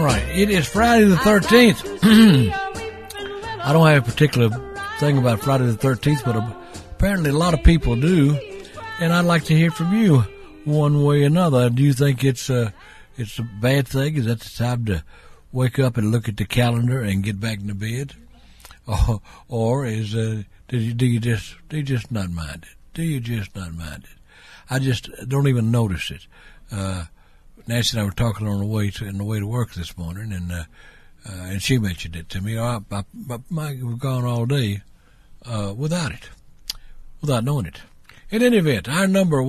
All right, it is Friday the 13th. I don't have a particular thing about Friday the 13th, but apparently a lot of people do, and I'd like to hear from you one way or another. Do you think it's a bad thing? Is that the time to wake up and look at the calendar and get back into bed, or is do you just not mind it? Do you just not mind it? I just don't even notice it. Nancy and I were talking on the way to work this morning, and she mentioned it to me. We've gone all day without knowing it. In any event, our number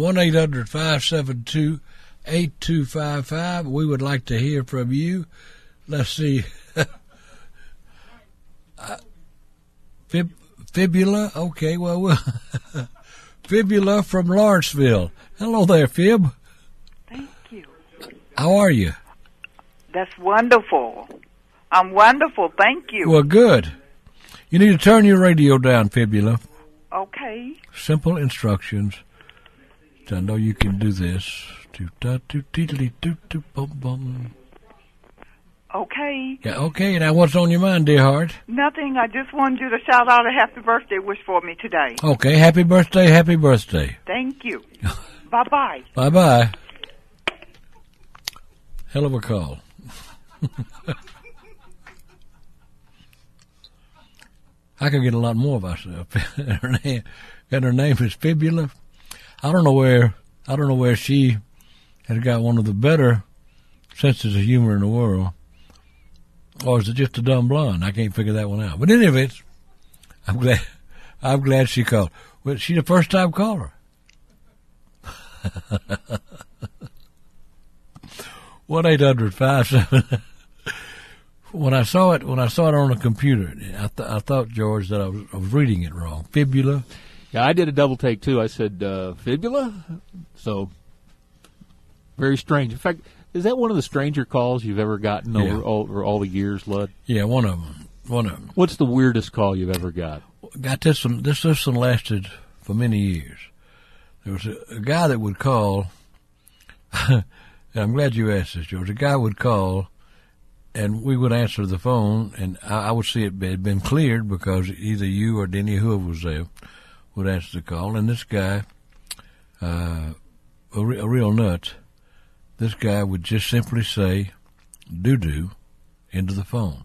1-800-572-8255. We would like to hear from you. Let's see. Fibula? Okay, well, Fibula from Lawrenceville. Hello there, Fib. Thank you. How are you? That's wonderful. I'm wonderful, thank you. Well, good. You need to turn your radio down, Fibula. Okay. Simple instructions. I know you can do this. Okay. Yeah, okay. Now, what's on your mind, dear heart? Nothing. I just wanted you to shout out a happy birthday wish for me today. Okay. Happy birthday. Happy birthday. Thank you. Bye-bye. Bye-bye. Hell of a call. I could get a lot more of myself. And her name is Fibula. I don't know where she has got one of the better senses of humor in the world. Or is it just a dumb blonde? I can't figure that one out. But in any event, I'm glad she called. Well, she's a first time caller. 1-800-57. When I saw it on the computer, I thought, George, that I was reading it wrong. Fibula. Yeah, I did a double take too. I said fibula. So very strange. In fact, is that one of the stranger calls you've ever gotten over all the years, Lud? Yeah, one of them. What's the weirdest call you've ever got? Got this one. This one lasted for many years. There was a guy that would call. And I'm glad you asked this, George. A guy would call, and we would answer the phone, and I would see it had been cleared because either you or Denny, whoever was there, would answer the call. And this guy, a real nut, this guy would just simply say, doo-doo, into the phone.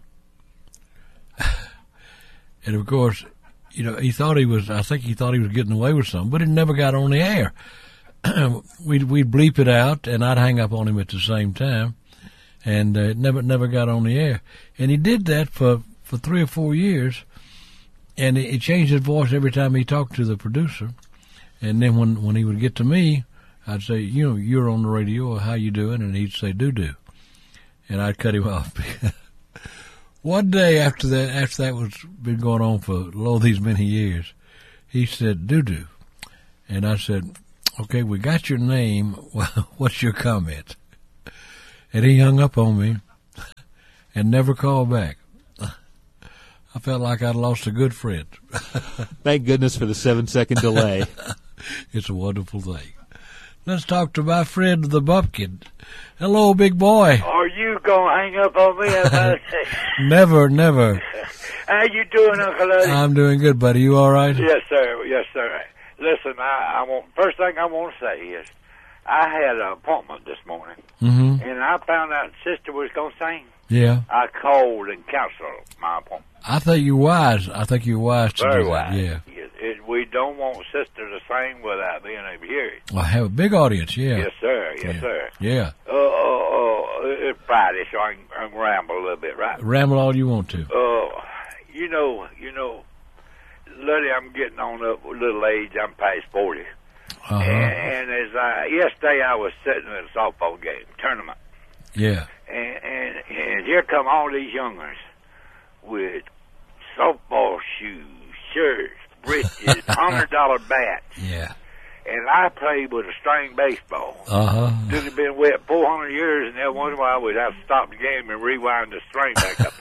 And, of course, I think he thought he was getting away with something, but it never got on the air. We'd bleep it out, and I'd hang up on him at the same time, and it never got on the air. And he did that for 3 or 4 years, and he changed his voice every time he talked to the producer. And then when he would get to me, I'd say, you're on the radio, how you doing? And he'd say, doo-doo. And I'd cut him off. One day after that was been going on for these many years, he said, doo-doo. And I said, okay, we got your name. What's your comment? And he hung up on me and never called back. I felt like I'd lost a good friend. Thank goodness for the 7-second delay. It's a wonderful thing. Let's talk to my friend, the Bumpkin. Hello, big boy. Are you going to hang up on me? Never. How you doing, Uncle Eddie? I'm doing good, buddy. You all right? Yes, sir. Listen, first thing I want to say is I had an appointment this morning, and I found out Sister was going to sing. Yeah. I called and canceled my appointment. I think you're wise. I think you're wise to Very do wise. that. Yeah. We don't want Sister to sing without being able to hear it. Well, I have a big audience. Yeah. Yes, sir. Yes, sir. Yeah. It's Friday, so I can ramble a little bit, right? Ramble all you want to. You know, Luddy, I'm getting on up a little age. I'm past 40. Uh-huh. And as yesterday I was sitting at a softball game, tournament. Yeah. And here come all these youngers with softball shoes, shirts, breeches, $100 bats. Yeah. And I played with a string baseball. Uh-huh. It had been wet 400 years, and every once in a while we'd have to stop the game and rewind the string back up.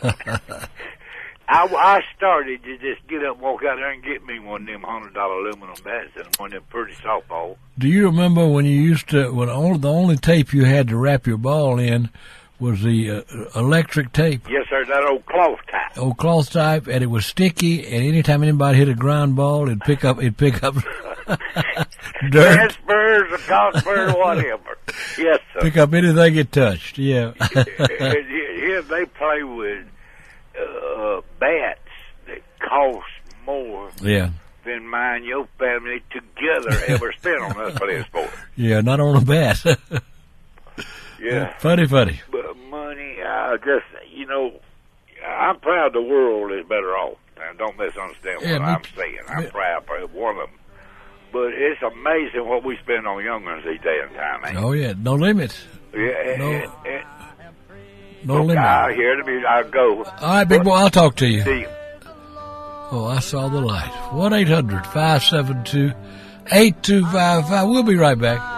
I started to just get up and walk out there and get me one of them $100 aluminum bats and one of them pretty softball. Do you remember when you used to, the only tape you had to wrap your ball in was the electric tape. Yes, sir, that old cloth type. Old cloth type, and it was sticky. And anytime anybody hit a ground ball, it'd pick up dirt. Transfers, a cockbird, whatever. Yes, sir. Pick up anything it touched. Yeah. Here they play with bats that cost more. Yeah. Than mine, your family together ever spent on us playing sports. Yeah, not on a bat. Yeah. Funny. But money, I'm proud the world is better off. Now, don't misunderstand what I'm saying. I'm proud for one of them. But it's amazing what we spend on young'uns these days and time, ain't it? Oh, yeah. No limits. Yeah. No limit. I hear the music. I'll go. All right, big boy, I'll talk to you. See you. Oh, I saw the light. 1-800-572-8255. We'll be right back.